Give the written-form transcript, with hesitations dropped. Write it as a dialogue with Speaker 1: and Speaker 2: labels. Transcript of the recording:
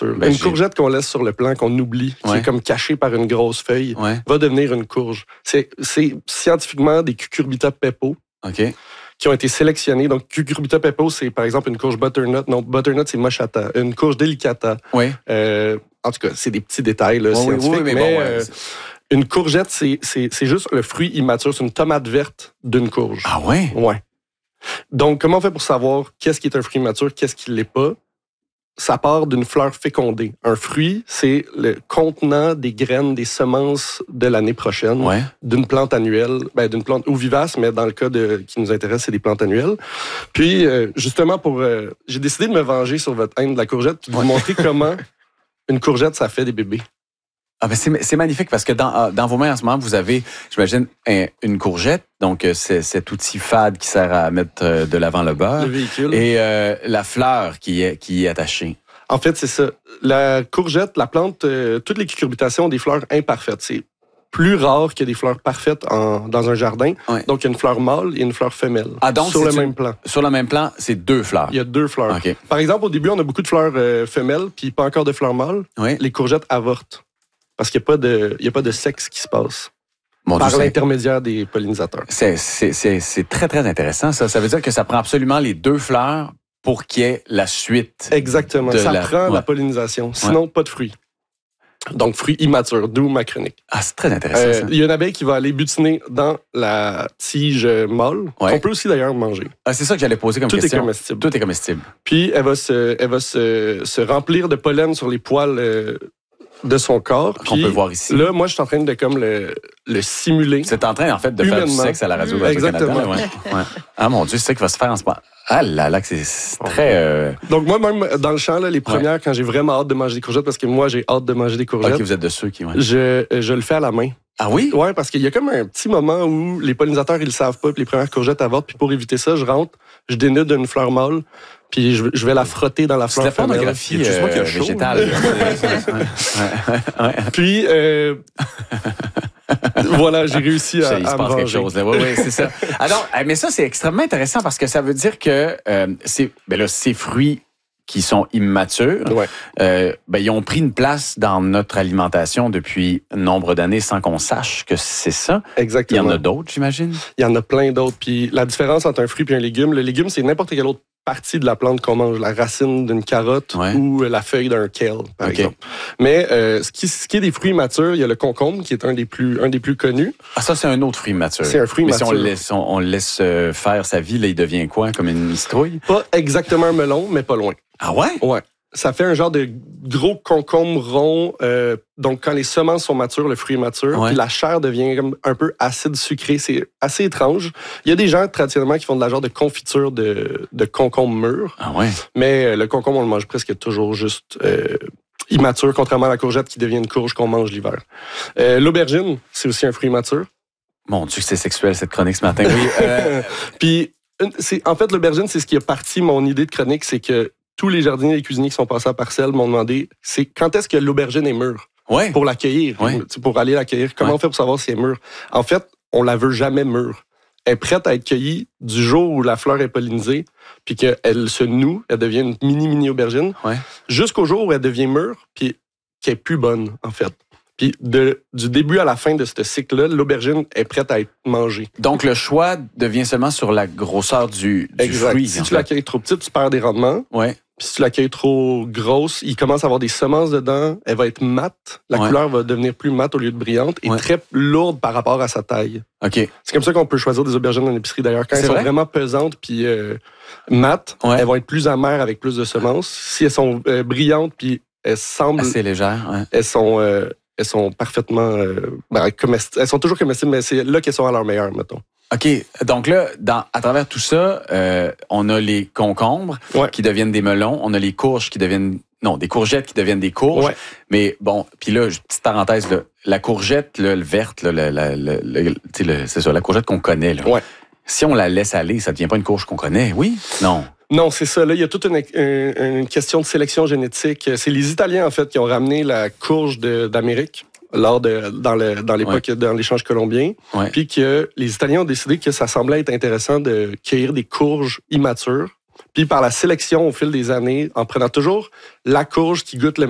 Speaker 1: immature. Une courgette qu'on laisse sur le plan, qu'on oublie, qui est comme cachée par une grosse feuille, va devenir une courge. C'est scientifiquement des Cucurbita pepo. Qui ont été sélectionnés. Donc, Cucurbita pepo, c'est par exemple une courge butternut. Non, butternut, c'est mochata. Une courge delicata. En tout cas, c'est des petits détails là, scientifiques. Mais une courgette, c'est juste le fruit immature. C'est une tomate verte d'une courge.
Speaker 2: Ah ouais?
Speaker 1: Ouais. Donc, comment on fait pour savoir qu'est-ce qui est un fruit immature, qu'est-ce qui ne l'est pas? Ça part d'une fleur fécondée. Un fruit, c'est le contenant des graines, des semences de l'année prochaine d'une plante annuelle, d'une plante ou vivace, mais dans le cas qui nous intéresse, c'est des plantes annuelles. Puis, justement, j'ai décidé de me venger sur votre haine de la courgette puis de vous montrer comment une courgette, ça fait des bébés.
Speaker 2: Ah ben c'est magnifique parce que dans vos mains en ce moment, vous avez, j'imagine, une courgette. Donc, c'est cet outil fade qui sert à mettre de l'avant le beurre.
Speaker 1: Le véhicule.
Speaker 2: Et la fleur qui y est attachée.
Speaker 1: En fait, c'est ça. La courgette, la plante, toutes les cucurbitacées ont des fleurs imparfaites. C'est plus rare qu'il y ait des fleurs parfaites dans un jardin. Donc, il y a une fleur mâle et une fleur femelle.
Speaker 2: Donc
Speaker 1: sur le même plan.
Speaker 2: Sur le même plan, c'est 2 fleurs.
Speaker 1: Il y a 2 fleurs. Par exemple, au début, on a beaucoup de fleurs femelles puis pas encore de fleurs mâles. Les courgettes avortent. Parce qu'il n'y a pas de sexe qui se passe. Par l'intermédiaire des pollinisateurs.
Speaker 2: C'est très, très intéressant, ça. Ça veut dire que ça prend absolument les 2 fleurs pour qu'il y ait la suite.
Speaker 1: Exactement. Ça prend la pollinisation. Sinon, pas de fruits. Donc, fruits immatures, d'où ma chronique.
Speaker 2: Ah, c'est très intéressant, ça.
Speaker 1: Il y a une abeille qui va aller butiner dans la tige mâle, qu'on peut aussi d'ailleurs manger.
Speaker 2: Ah, c'est ça que j'allais poser comme question.
Speaker 1: Tout est comestible.
Speaker 2: Tout est comestible.
Speaker 1: Puis, elle va se remplir de pollen sur les poils de son corps.
Speaker 2: Qu'on peut voir ici.
Speaker 1: Là, moi, je suis en train de comme le simuler.
Speaker 2: C'est en train, en fait, de faire du sexe à la radio
Speaker 1: Exactement.
Speaker 2: Canada. Ah, mon Dieu, c'est ça qui va se faire en ce moment. Ah là là, c'est très...
Speaker 1: Donc, moi, même dans le champ, là, les premières, quand j'ai vraiment hâte de manger des courgettes, parce que moi, j'ai hâte de manger des courgettes.
Speaker 2: OK, vous êtes de ceux qui...
Speaker 1: Je le fais à la main.
Speaker 2: Ah oui?
Speaker 1: Oui, parce qu'il y a comme un petit moment où les pollinisateurs, ils le savent pas, puis les premières courgettes avortent, puis pour éviter ça, je rentre, je dénude une fleur mâle, puis je vais la frotter dans la fleur femelle.
Speaker 2: C'est la pornographie végétale.
Speaker 1: Puis, voilà, j'ai réussi à me venger.
Speaker 2: Quelque chose. Oui, c'est ça. Alors, mais ça, c'est extrêmement intéressant parce que ça veut dire que ces fruits qui sont immatures, ils ont pris une place dans notre alimentation depuis nombre d'années sans qu'on sache que c'est ça.
Speaker 1: Exactement.
Speaker 2: Il y en a d'autres, j'imagine?
Speaker 1: Il y en a plein d'autres. Puis la différence entre un fruit et un légume, le légume, c'est n'importe quelle autre partie de la plante qu'on mange, la racine d'une carotte ou la feuille d'un kale, par exemple. Mais ce qui est des fruits matures, il y a le concombre, qui est un des plus connus.
Speaker 2: Ah, ça, c'est un autre fruit mature.
Speaker 1: C'est un fruit mature.
Speaker 2: Mais si on le laisse faire sa vie, là, il devient quoi? Comme une citrouille?
Speaker 1: Pas exactement un melon, mais pas loin.
Speaker 2: Ah ouais?
Speaker 1: Ouais. Ça fait un genre de gros concombre rond. Donc, quand les semences sont matures, le fruit est mature, puis la chair devient comme un peu acide sucré. C'est assez étrange. Il y a des gens, traditionnellement, qui font de la genre de confiture de concombre mûr.
Speaker 2: Ah ouais?
Speaker 1: Mais le concombre, on le mange presque toujours juste immature, contrairement à la courgette qui devient une courge qu'on mange l'hiver. L'aubergine, c'est aussi un fruit mature.
Speaker 2: Mon Dieu, c'est sexuel, cette chronique ce matin. Oui.
Speaker 1: Puis, en fait, l'aubergine, c'est ce qui a parti mon idée de chronique, c'est que tous les jardiniers et les cuisiniers qui sont passés à parcelle m'ont demandé, c'est quand est-ce que l'aubergine est mûre pour l'accueillir, pour aller l'accueillir. Comment on fait pour savoir si elle est mûre? En fait, on la veut jamais mûre. Elle est prête à être cueillie du jour où la fleur est pollinisée, puis qu'elle se noue, elle devient une mini aubergine, jusqu'au jour où elle devient mûre, puis qu'elle est plus bonne, en fait. Puis du début à la fin de ce cycle-là, l'aubergine est prête à être mangée.
Speaker 2: Donc, le choix devient seulement sur la grosseur du fruit.
Speaker 1: Si tu l'accueilles trop petite, tu perds des rendements. Puis si tu l'accueilles trop grosse, il commence à avoir des semences dedans. Elle va être mate. La couleur va devenir plus mate au lieu de brillante et très lourde par rapport à sa taille.
Speaker 2: OK.
Speaker 1: C'est comme ça qu'on peut choisir des aubergines en épicerie, d'ailleurs. Quand elles sont vraiment pesantes puis mates, elles vont être plus amères avec plus de semences. Si elles sont brillantes puis elles semblent...
Speaker 2: assez légères.
Speaker 1: Elles sont parfaitement... elles sont toujours comestibles, mais c'est là qu'elles sont à leur meilleur, mettons.
Speaker 2: OK. Donc là, à travers tout ça, on a les concombres qui deviennent des melons. On a les courges qui deviennent... Non, des courgettes qui deviennent des courges. Mais bon, puis là, petite parenthèse, là, la courgette, là, le verte, là, c'est ça, la courgette qu'on connaît. Là. Si on la laisse aller, ça ne devient pas une courge qu'on connaît, oui? Non.
Speaker 1: Non, c'est ça. Là, il y a toute une question de sélection génétique. C'est les Italiens, en fait, qui ont ramené la courge d'Amérique dans l'époque, dans l'échange colombien. Puis que les Italiens ont décidé que ça semblait être intéressant de cueillir des courges immatures. Puis par la sélection au fil des années, en prenant toujours la courge qui goûte le